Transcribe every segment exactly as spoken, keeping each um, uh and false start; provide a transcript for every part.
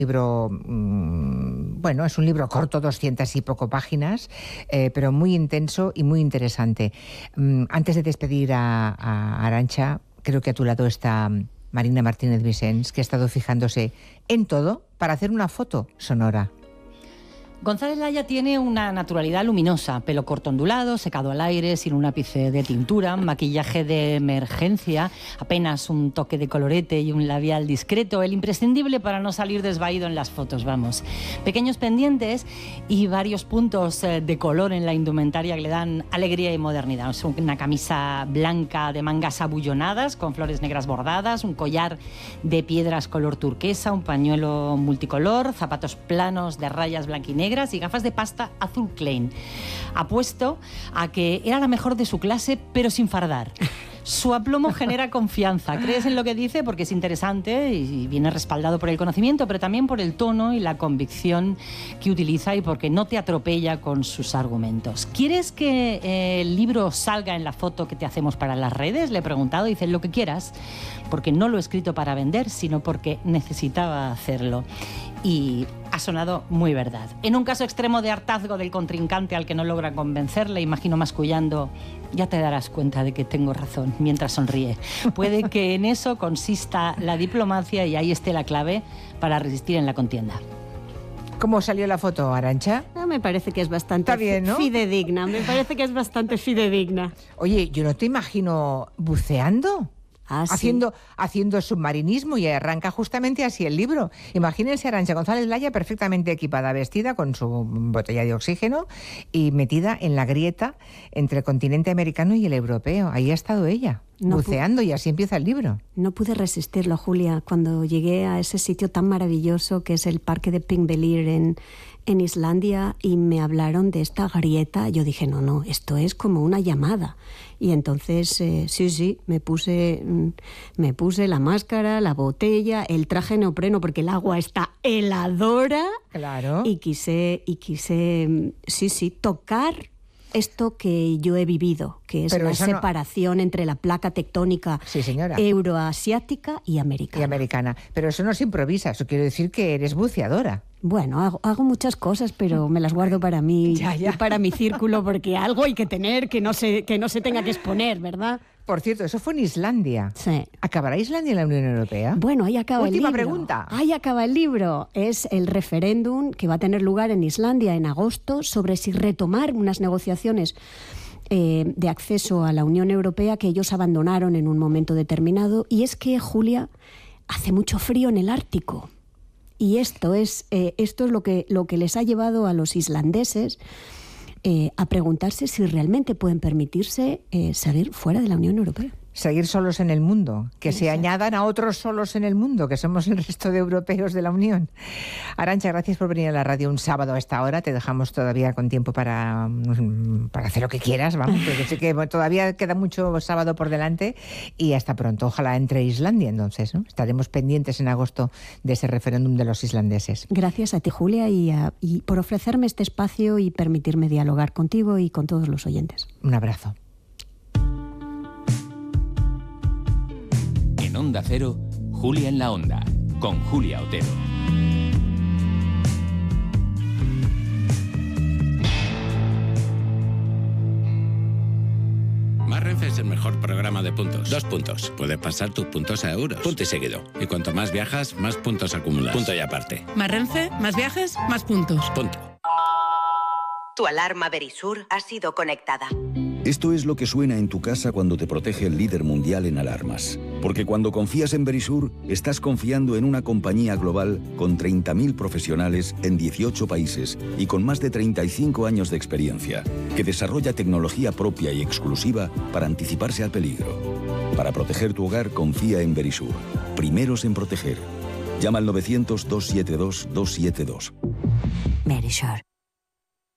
libro, mmm, bueno, es un libro corto, doscientas y poco páginas, eh, pero muy intenso y muy interesante. Mm, antes de despedir a, a Arantxa, creo que a tu lado está Marina Martínez Vicens, que ha estado fijándose en todo para hacer una foto sonora. González Laya tiene una naturalidad luminosa, pelo corto ondulado, secado al aire, sin un ápice de tintura, maquillaje de emergencia, apenas un toque de colorete y un labial discreto, el imprescindible para no salir desvaído en las fotos, vamos. Pequeños pendientes y varios puntos de color en la indumentaria que le dan alegría y modernidad. Es una camisa blanca de mangas abullonadas con flores negras bordadas, un collar de piedras color turquesa, un pañuelo multicolor, zapatos planos de rayas blanquinegras y gafas de pasta azul Klein. Apuesto a que era la mejor de su clase, pero sin fardar. Su aplomo genera confianza. Crees en lo que dice porque es interesante y viene respaldado por el conocimiento, pero también por el tono y la convicción que utiliza y porque no te atropella con sus argumentos. ¿Quieres que eh, el libro salga en la foto que te hacemos para las redes? Le he preguntado. Dice lo que quieras, porque no lo he escrito para vender, sino porque necesitaba hacerlo. Y ha sonado muy verdad. En un caso extremo de hartazgo del contrincante al que no logra convencerle, imagino mascullando, ya te darás cuenta de que tengo razón, mientras sonríe. Puede que en eso consista la diplomacia y ahí esté la clave para resistir en la contienda. ¿Cómo salió la foto, Arantxa? No, me parece que es bastante bien, ¿no? fidedigna. Me parece que es bastante fidedigna. Oye, yo no te imagino buceando. Ah, ¿sí? Haciendo, haciendo submarinismo, y arranca justamente así el libro. Imagínense a Arantxa González Laya perfectamente equipada, vestida con su botella de oxígeno y metida en la grieta entre el continente americano y el europeo. Ahí ha estado ella, no buceando, y así empieza el libro. No pude resistirlo, Julia, cuando llegué a ese sitio tan maravilloso que es el parque de Thingvellir en, en Islandia y me hablaron de esta grieta. Yo dije, no, no, esto es como una llamada. Y entonces, eh, sí, sí, me puse, me puse la máscara, la botella, el traje neopreno, porque el agua está heladora. Claro. Y quise, y quise, sí, sí, tocar esto que yo he vivido, que es Pero la no... separación entre la placa tectónica sí, señora. euroasiática y americana. Y americana. Pero eso no se improvisa, eso quiere decir que eres buceadora. Bueno, hago, hago muchas cosas, pero me las guardo para mí, ya, ya. para mi círculo, porque algo hay que tener que no se, que no se tenga que exponer, ¿verdad? Por cierto, eso fue en Islandia. Sí. ¿Acabará Islandia en la Unión Europea? Bueno, ahí acaba Última el libro. Última pregunta. Ahí acaba el libro. Es el referéndum que va a tener lugar en Islandia en agosto sobre si retomar unas negociaciones eh, de acceso a la Unión Europea que ellos abandonaron en un momento determinado. Y es que, Julia, hace mucho frío en el Ártico. Y esto es, eh, esto es lo que, lo que les ha llevado a los islandeses eh, a preguntarse si realmente pueden permitirse eh, salir fuera de la Unión Europea. Seguir solos en el mundo, que Exacto. se añadan a otros solos en el mundo, que somos el resto de europeos de la Unión. Arantxa, gracias por venir a la radio un sábado a esta hora. Te dejamos todavía con tiempo para, para hacer lo que quieras, vamos, porque sé que todavía queda mucho sábado por delante y hasta pronto. Ojalá entre Islandia, entonces, ¿no? Estaremos pendientes en agosto de ese referéndum de los islandeses. Gracias a ti, Julia, y, a, y por ofrecerme este espacio y permitirme dialogar contigo y con todos los oyentes. Un abrazo. En Onda Cero, Julia en la Onda, con Julia Otero. Más Renfe es el mejor programa de puntos. Dos puntos. Puedes pasar tus puntos a euros. Punto y seguido. Y cuanto más viajas, más puntos acumulas. Punto y aparte. Más Renfe, más viajes, más puntos. Punto. Tu alarma Verisur ha sido conectada. Esto es lo que suena en tu casa cuando te protege el líder mundial en alarmas. Porque cuando confías en Verisur, estás confiando en una compañía global con treinta mil profesionales en dieciocho países y con más de treinta y cinco años de experiencia, que desarrolla tecnología propia y exclusiva para anticiparse al peligro. Para proteger tu hogar, confía en Verisur. Primeros en proteger. Llama al novecientos, doscientos setenta y dos, doscientos setenta y dos. Verisur.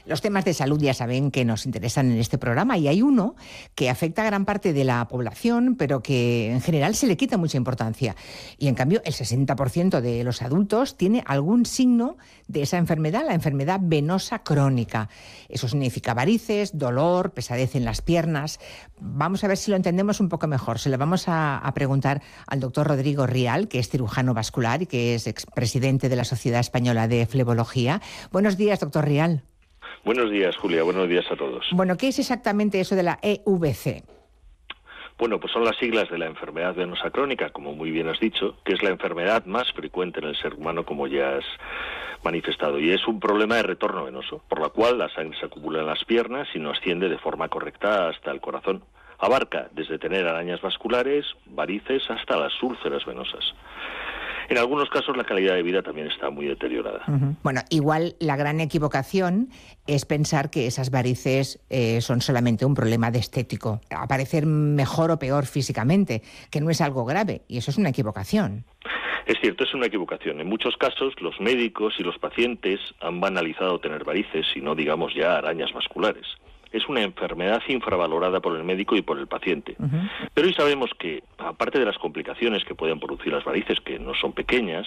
Los temas de salud ya saben que nos interesan en este programa y hay uno que afecta a gran parte de la población, pero que en general se le quita mucha importancia. Y en cambio el sesenta por ciento de los adultos tiene algún signo de esa enfermedad, la enfermedad venosa crónica. Eso significa varices, dolor, pesadez en las piernas. Vamos a ver si lo entendemos un poco mejor. Se lo vamos a, a preguntar al doctor Rodrigo Rial, que es cirujano vascular y que es expresidente de la Sociedad Española de Flebología. Buenos días, doctor Rial. Buenos días, Julia. Buenos días a todos. Bueno, ¿qué es exactamente eso de la E V C? Bueno, pues son las siglas de la enfermedad venosa crónica, como muy bien has dicho, que es la enfermedad más frecuente en el ser humano, como ya has manifestado, y es un problema de retorno venoso, por la cual la sangre se acumula en las piernas y no asciende de forma correcta hasta el corazón. Abarca desde tener arañas vasculares, varices, hasta las úlceras venosas. En algunos casos la calidad de vida también está muy deteriorada. Uh-huh. Bueno, igual la gran equivocación es pensar que esas varices eh, son solamente un problema de estético, aparecer mejor o peor físicamente, que no es algo grave, y eso es una equivocación. Es cierto, es una equivocación. En muchos casos los médicos y los pacientes han banalizado tener varices y no digamos ya arañas vasculares. Es una enfermedad infravalorada por el médico y por el paciente. Uh-huh. Pero hoy sabemos que, aparte de las complicaciones que pueden producir las varices, que no son pequeñas,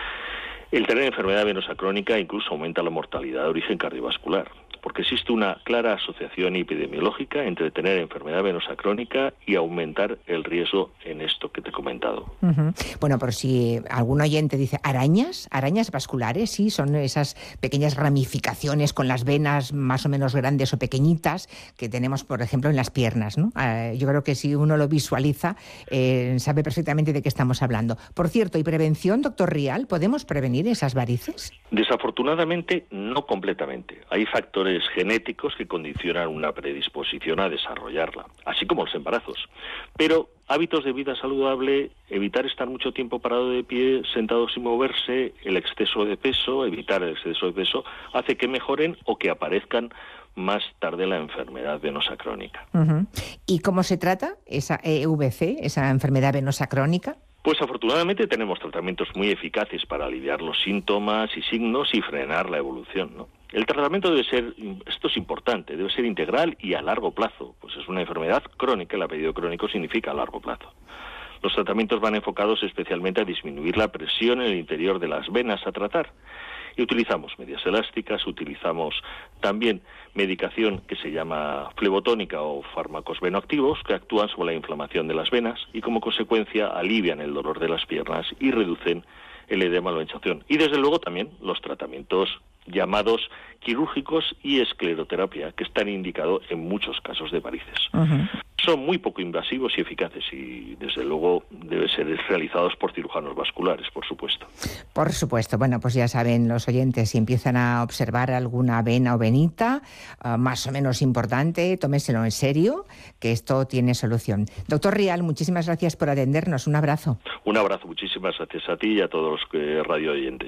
el tener enfermedad venosa crónica incluso aumenta la mortalidad de origen cardiovascular, porque existe una clara asociación epidemiológica entre tener enfermedad venosa crónica y aumentar el riesgo en esto que te he comentado. Uh-huh. Bueno, por si algún oyente dice, ¿arañas? ¿Arañas vasculares? Sí, son esas pequeñas ramificaciones con las venas más o menos grandes o pequeñitas que tenemos, por ejemplo, en las piernas, ¿no? Uh, yo creo que si uno lo visualiza, eh, sabe perfectamente de qué estamos hablando. Por cierto, ¿y prevención, doctor Rial? ¿Podemos prevenir esas varices? Desafortunadamente, no completamente. Hay factores genéticos que condicionan una predisposición a desarrollarla, así como los embarazos. Pero hábitos de vida saludable, evitar estar mucho tiempo parado de pie, sentado sin moverse, el exceso de peso, evitar el exceso de peso, hace que mejoren o que aparezcan más tarde la enfermedad venosa crónica. Uh-huh. ¿Y cómo se trata esa E V C, esa enfermedad venosa crónica? Pues afortunadamente tenemos tratamientos muy eficaces para aliviar los síntomas y signos y frenar la evolución, ¿no? El tratamiento debe ser, esto es importante, debe ser integral y a largo plazo, pues es una enfermedad crónica, el apellido crónico significa a largo plazo. Los tratamientos van enfocados especialmente a disminuir la presión en el interior de las venas a tratar. Y utilizamos medias elásticas, utilizamos también medicación que se llama flebotónica o fármacos venoactivos que actúan sobre la inflamación de las venas y como consecuencia alivian el dolor de las piernas y reducen el edema o la hinchazón. Y desde luego también los tratamientos llamados quirúrgicos y escleroterapia, que están indicados en muchos casos de varices. Uh-huh. Son muy poco invasivos y eficaces y, desde luego, deben ser realizados por cirujanos vasculares, por supuesto. Por supuesto. Bueno, pues ya saben los oyentes, si empiezan a observar alguna vena o venita, uh, más o menos importante, tómenselo en serio, que esto tiene solución. Doctor Rial, muchísimas gracias por atendernos. Un abrazo. Un abrazo. Muchísimas gracias a ti y a todos los eh, radio oyentes.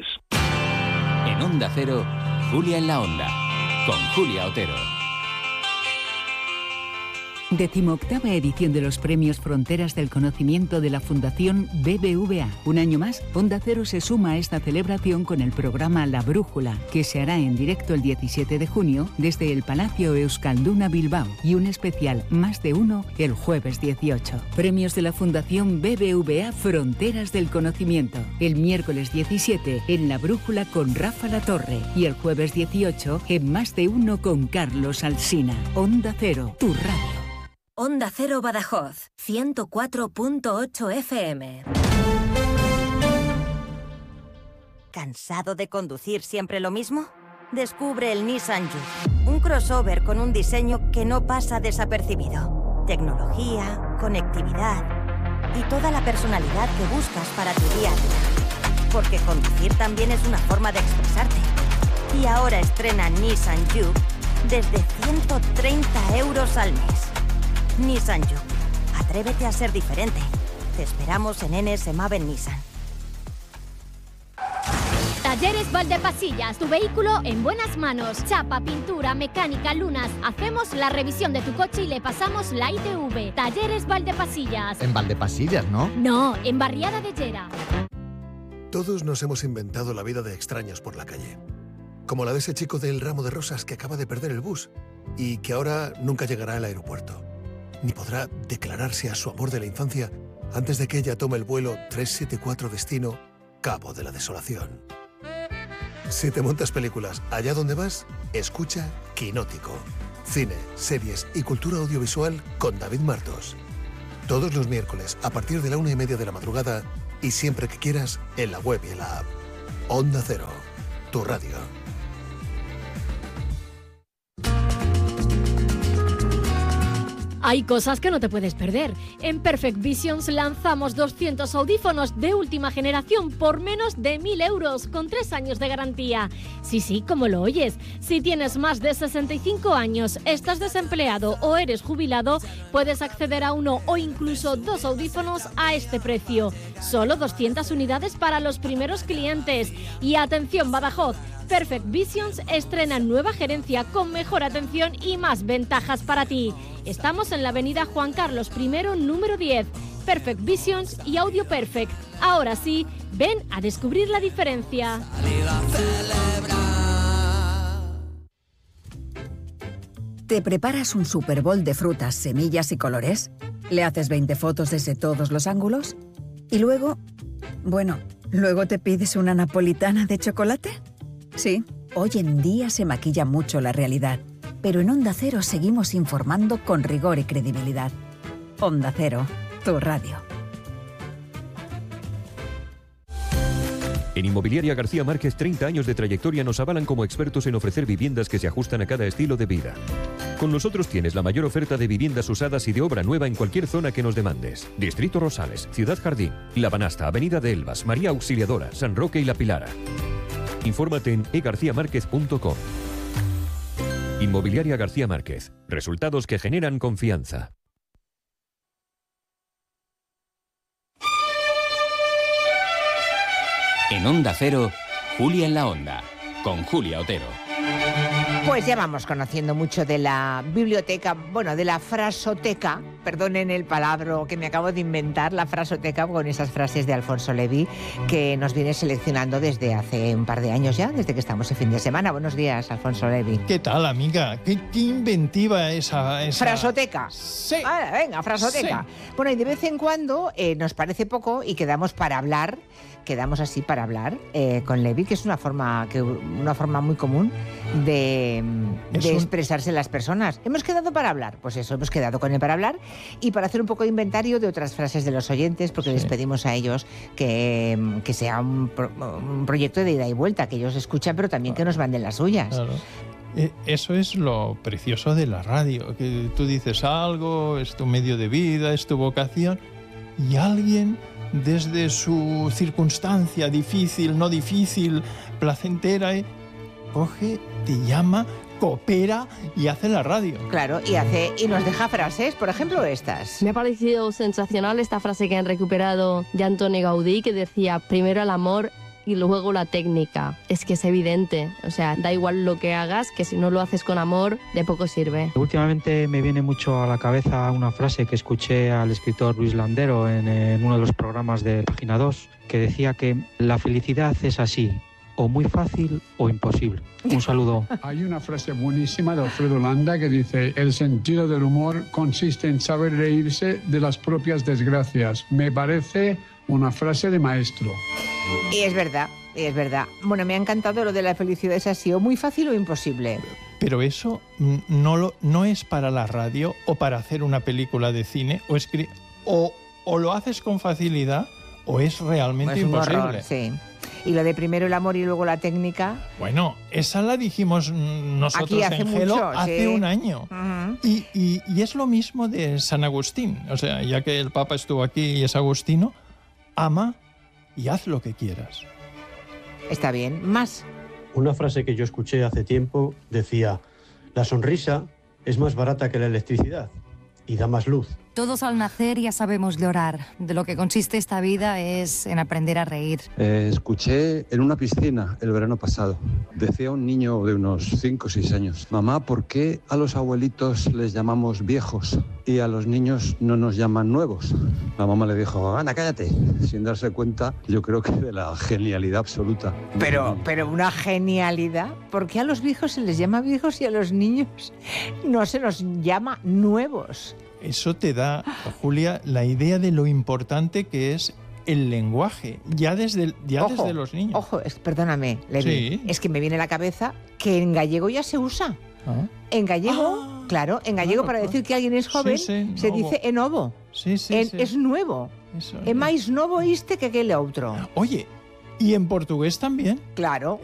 En Onda Cero, Julia en la Onda, con Julia Otero. Decimoctava edición de los Premios Fronteras del Conocimiento de la Fundación B B V A. Un año más, Onda Cero se suma a esta celebración con el programa La Brújula, que se hará en directo el diecisiete de junio desde el Palacio Euskalduna Bilbao y un especial Más de Uno el jueves dieciocho. Premios de la Fundación B B V A Fronteras del Conocimiento. El miércoles diecisiete en La Brújula con Rafa Latorre y el jueves dieciocho en Más de Uno con Carlos Alsina. Onda Cero, tu radio. Onda Cero Badajoz, ciento cuatro punto ocho F M. ¿Cansado de conducir siempre lo mismo? Descubre el Nissan Juke, un crossover con un diseño que no pasa desapercibido. Tecnología, conectividad y toda la personalidad que buscas para tu día a día. Porque conducir también es una forma de expresarte. Y ahora estrena Nissan Juke desde ciento treinta euros al mes. Nissan Juke. Atrévete a ser diferente. Te esperamos en N S Maven Nissan. Talleres Valdepasillas, tu vehículo en buenas manos. Chapa, pintura, mecánica, lunas. Hacemos la revisión de tu coche y le pasamos la I T V. Talleres Valdepasillas. En Valdepasillas, ¿no? No, en Barriada de Llera. Todos nos hemos inventado la vida de extraños por la calle. Como la de ese chico del ramo de rosas que acaba de perder el bus y que ahora nunca llegará al aeropuerto, ni podrá declararse a su amor de la infancia antes de que ella tome el vuelo trescientos setenta y cuatro destino Cabo de la Desolación. Si te montas películas allá donde vas, escucha Quinótico. Cine, series y cultura audiovisual con David Martos. Todos los miércoles a partir de la una y media de la madrugada y siempre que quieras en la web y en la app. Onda Cero, tu radio. Hay cosas que no te puedes perder. En Perfect Visions lanzamos doscientos audífonos de última generación por menos de mil euros, con tres años de garantía. Sí, sí, como lo oyes. Si tienes más de sesenta y cinco años, estás desempleado o eres jubilado, puedes acceder a uno o incluso dos audífonos a este precio. Solo doscientas unidades para los primeros clientes. Y atención, Badajoz, Perfect Visions estrena nueva gerencia con mejor atención y más ventajas para ti. Estamos en la avenida Juan Carlos primero, número diez. Perfect Visions y Audio Perfect. Ahora sí, ven a descubrir la diferencia. ¿Te preparas un Super Bowl de frutas, semillas y colores? ¿Le haces veinte fotos desde todos los ángulos? ¿Y luego? Bueno, ¿luego te pides una napolitana de chocolate? Sí, hoy en día se maquilla mucho la realidad, pero en Onda Cero seguimos informando con rigor y credibilidad. Onda Cero, tu radio. En Inmobiliaria García Márquez, treinta años de trayectoria nos avalan como expertos en ofrecer viviendas que se ajustan a cada estilo de vida. Con nosotros tienes la mayor oferta de viviendas usadas y de obra nueva en cualquier zona que nos demandes. Distrito Rosales, Ciudad Jardín, La Banasta, Avenida de Elvas, María Auxiliadora, San Roque y La Pilara. Infórmate en e garcía márquez punto com. Inmobiliaria García Márquez. Resultados que generan confianza. En Onda Cero, Julia en la Onda, con Julia Otero. Pues ya vamos conociendo mucho de la biblioteca, bueno, de la frasoteca, perdonen el palabra que me acabo de inventar, la frasoteca con esas frases de Alfonso Levi que nos viene seleccionando desde hace un par de años ya, desde que estamos en fin de semana. Buenos días, Alfonso Levi. ¿Qué tal, amiga? ¿Qué, qué inventiva esa, esa...? Frasoteca. Sí. Vale, venga, frasoteca. Sí. Bueno, y de vez en cuando eh, nos parece poco y quedamos para hablar, quedamos así para hablar eh, con Levi, que es una forma, que, una forma muy común de, de un... expresarse las personas. ¿Hemos quedado para hablar? Pues eso, hemos quedado con él para hablar y para hacer un poco de inventario de otras frases de los oyentes, porque sí. les pedimos a ellos que, que sea un, pro, un proyecto de ida y vuelta, que ellos escuchan, pero también que nos manden las suyas. Claro. Eso es lo precioso de la radio, que tú dices algo, es tu medio de vida, es tu vocación, y alguien desde su circunstancia difícil, no difícil, placentera, ¿eh? coge, te llama, coopera y hace la radio. Claro, y hace y nos deja frases, por ejemplo estas. Me ha parecido sensacional esta frase que han recuperado de Antoni Gaudí, que decía, primero el amor y luego la técnica. Es que es evidente, o sea, da igual lo que hagas, que si no lo haces con amor, de poco sirve. Últimamente me viene mucho a la cabeza una frase que escuché al escritor Luis Landero en, en uno de los programas de Página dos, que decía que la felicidad es así, o muy fácil o imposible. Un saludo. Hay una frase buenísima de Alfredo Landa que dice: el sentido del humor consiste en saber reírse de las propias desgracias. Me parece una frase de maestro. Y es verdad, y es verdad. Bueno, me ha encantado lo de la felicidad es así, o muy fácil o imposible. Pero eso no, lo, no es para la radio o para hacer una película de cine, o, escri- o, o lo haces con facilidad o es realmente pues imposible. Un horror, sí. Y lo de primero el amor y luego la técnica. Bueno, esa la dijimos nosotros Aquí hace en Gelo mucho, hace sí. un año. Uh-huh. y, y, y es lo mismo de San Agustín. O sea, ya que el Papa estuvo aquí y es agustino, ama y haz lo que quieras. Está bien. Más. Una frase que yo escuché hace tiempo decía: la sonrisa es más barata que la electricidad y da más luz. Todos al nacer ya sabemos llorar. De lo que consiste esta vida es en aprender a reír. Eh, escuché en una piscina el verano pasado. Decía un niño de unos cinco o seis años: mamá, ¿por qué a los abuelitos les llamamos viejos y a los niños no nos llaman nuevos? La mamá le dijo: Ana, cállate. Sin darse cuenta, yo creo que de la genialidad absoluta. Pero, pero una genialidad. ¿Por qué a los viejos se les llama viejos y a los niños no se nos llama nuevos? Eso te da, Julia, la idea de lo importante que es el lenguaje, ya desde, ya ojo, desde los niños. Ojo, es, perdóname, Levi, sí. Es que me viene a la cabeza que en gallego ya se usa. ¿Ah? En gallego, ah, claro, en gallego claro, para decir que alguien es joven, sí, sí, se novo. Dice enovo. Sí, sí, en, sí. Es nuevo. Eso é máis novo este que aquel outro. Oye, ¿y en portugués también? Claro.